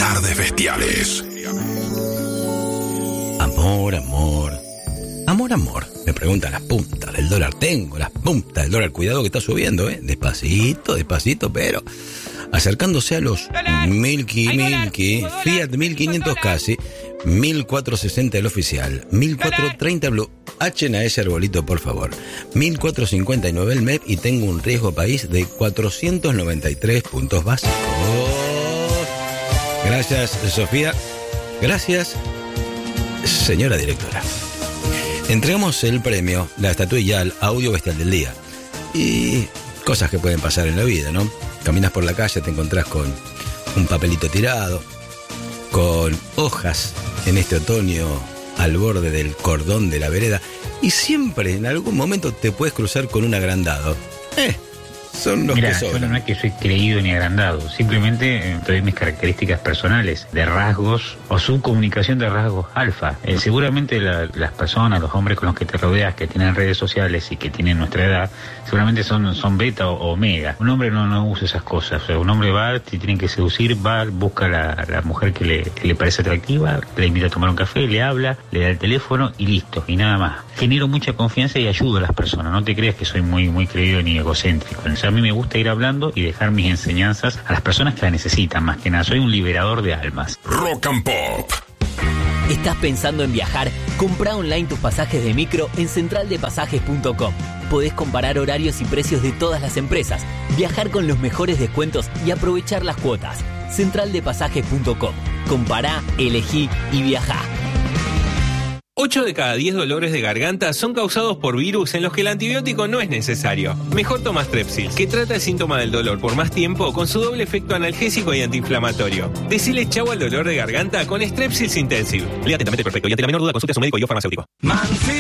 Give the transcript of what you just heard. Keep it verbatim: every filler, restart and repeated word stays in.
Tardes Bestiales. Amor, amor. Amor, amor. Me preguntan las puntas del dólar. Tengo las puntas del dólar. Cuidado que está subiendo, ¿eh? Despacito, despacito, pero acercándose a los Milky, Milky. Fiat mil quinientos casi. mil cuatrocientos sesenta el oficial. mil cuatrocientos treinta Blue. H N A S Arbolito, por favor. mil cuatrocientos cincuenta y nueve el M E P y tengo un riesgo país de cuatrocientos noventa y tres puntos básicos. Gracias, Sofía. Gracias, señora directora. Entregamos el premio, la estatuilla al audio bestial del día. Y cosas que pueden pasar en la vida, ¿no? Caminas por la calle, te encontrás con un papelito tirado, con hojas en este otoño al borde del cordón de la vereda, y siempre en algún momento te puedes cruzar con un agrandado. Eh, son los Mirá, que sobran. yo no es que soy creído ni agrandado, simplemente eh, te doy mis características personales, de rasgos o subcomunicación de rasgos alfa. Eh, seguramente la, las personas, los hombres con los que te rodeas, que tienen redes sociales y que tienen nuestra edad, seguramente son, son beta o omega. Un hombre no, no usa esas cosas. O sea, un hombre va, si tienen que seducir, va, busca la, la mujer que le, que le parece atractiva, le invita a tomar un café, le habla, le da el teléfono y listo, y nada más. Genero mucha confianza y ayudo a las personas. No te creas que soy muy, muy creído ni egocéntrico. O sea, a mí me gusta ir hablando y dejar mis enseñanzas a las personas que las necesitan, más que nada. Soy un liberador de almas. Rock and Pop. ¿Estás pensando en viajar? Comprá online tus pasajes de micro en central de pasajes punto com. Podés comparar horarios y precios de todas las empresas, viajar con los mejores descuentos y aprovechar las cuotas. central de pasajes punto com. Compará, elegí y viajá. ocho de cada diez dolores de garganta son causados por virus en los que el antibiótico no es necesario. Mejor toma Strepsils, que trata el síntoma del dolor por más tiempo con su doble efecto analgésico y antiinflamatorio. Decile chau al dolor de garganta con Strepsils Intensive. Lea atentamente el prospecto y ante la menor duda consulte a su médico y o farmacéutico.